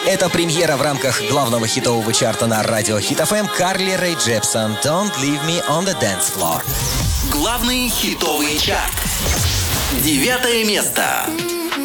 Это премьера в рамках главного хитового чарта на радио Hit FM Карли Рэй Джепсон «Don't Leave Me on the Dance Floor». Главный хитовый чарт. 9 место.